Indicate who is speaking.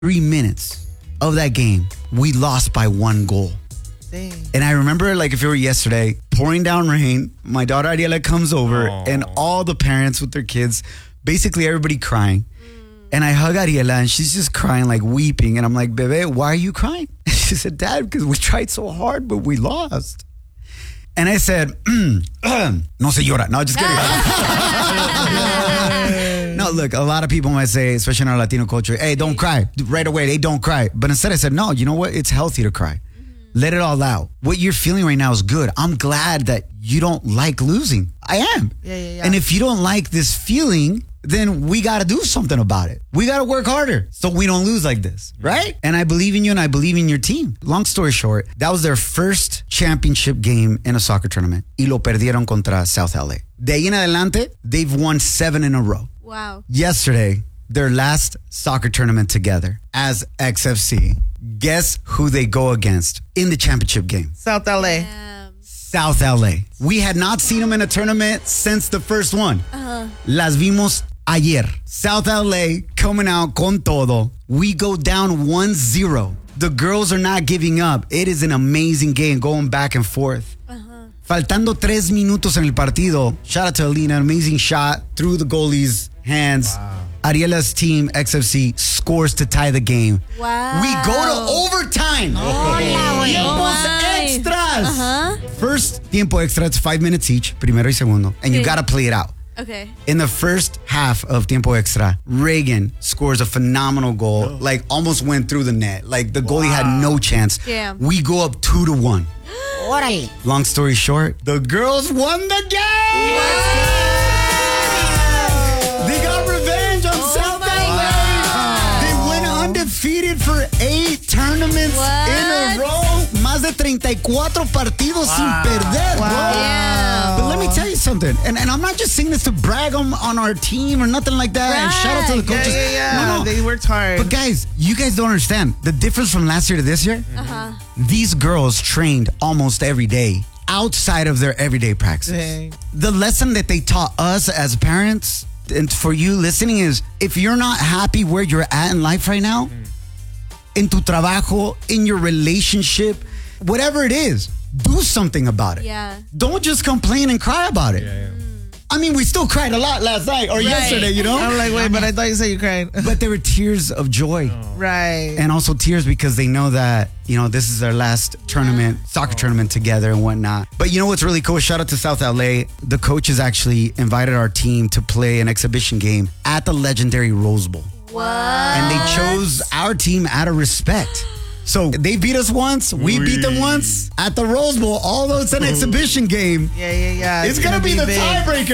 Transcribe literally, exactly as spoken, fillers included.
Speaker 1: Three minutes of that game, we lost by one goal.
Speaker 2: Dang.
Speaker 1: And I remember, like if it were yesterday, pouring down rain, my daughter Ariela comes over,
Speaker 3: Aww.
Speaker 1: and all the parents with their kids, basically everybody crying. And I hug Ariela, and she's just crying, like weeping. And I'm like, Bebe, why are you crying? She said, Dad, because we tried so hard, but we lost. And I said, no se llora. No, just kidding. No, look, a lot of people might say, especially in our Latino culture, hey, don't cry. Right away, they don't cry. But instead I said, no, you know what? It's healthy to cry. Let it all out. What you're feeling right now is good. I'm glad that you don't like losing. I am.
Speaker 2: Yeah, yeah, yeah.
Speaker 1: And if you don't like this feeling, then we got to do something about it. We got to work harder so we don't lose like this, right? And I believe in you and I believe in your team. Long story short, that was their first championship game in a soccer tournament. Y lo perdieron contra South L A. De ahí en adelante, they've won seven in a row.
Speaker 4: Wow.
Speaker 1: Yesterday, their last soccer tournament together as X F C. Guess who they go against in the championship game?
Speaker 2: South L A.
Speaker 4: Um,
Speaker 1: South L A. We had not seen them in a tournament since the first one.
Speaker 4: uh-huh.
Speaker 1: Las vimos ayer. South L A coming out con todo. We go down one zero. The girls are not giving up. It is an amazing game going back and forth.
Speaker 4: Uh-huh.
Speaker 1: Faltando tres minutos en el partido. Shout out to Alina. Amazing shot through the goalie's hands.
Speaker 3: Wow.
Speaker 1: Ariela's team, X F C, scores to tie the game.
Speaker 4: Wow.
Speaker 1: We go to overtime. Tiempos extras.
Speaker 4: Uh-huh.
Speaker 1: First tiempo extra, it's five minutes each, primero y segundo, and you
Speaker 4: Sí.
Speaker 1: got to play it out.
Speaker 4: Okay.
Speaker 1: In the first half of tiempo extra, Reagan scores a phenomenal goal, like almost went through the net. Like the goalie had no chance.
Speaker 4: Damn.
Speaker 1: We go up two to one. Long story short, the girls won the game. They got revenge on South L A. They went undefeated for eight tournaments
Speaker 4: What?
Speaker 1: in a row. Más de treinta y cuatro partidos sin perder, bro.
Speaker 4: Damn.
Speaker 1: But let me tell you something, and, and I'm not just saying this to brag on, on our team or nothing like that. And shout out to the
Speaker 4: Right.
Speaker 1: coaches.
Speaker 2: Yeah, yeah, yeah.
Speaker 1: No, no.
Speaker 2: They worked hard.
Speaker 1: But guys, you guys don't understand the difference from last year to this year.
Speaker 4: Uh-huh.
Speaker 1: These girls trained almost every day outside of their everyday practices.
Speaker 2: Dang.
Speaker 1: The lesson that they taught us as parents and for you listening is if you're not happy where you're at in life right now, in tu trabajo, in your relationship, whatever it is, do something about it.
Speaker 4: Yeah.
Speaker 1: Don't just complain and cry about it.
Speaker 3: Yeah, yeah.
Speaker 1: I mean, we still cried a lot last night or yesterday, you know?
Speaker 2: I'm like, wait, but I thought you said you cried.
Speaker 1: But there were tears of joy.
Speaker 2: Right.
Speaker 1: And also tears because they know that, you know, this is their last tournament, soccer tournament together and whatnot. But you know what's really cool? Shout out to South L A. The coaches actually invited our team to play an exhibition game at the legendary Rose Bowl.
Speaker 4: What?
Speaker 1: And they chose our team out of respect. So they beat us once, we beat them once at the Rose Bowl. Although it's an exhibition game,
Speaker 2: yeah, yeah, yeah.
Speaker 1: it's going to be the
Speaker 2: big.
Speaker 1: tiebreaker.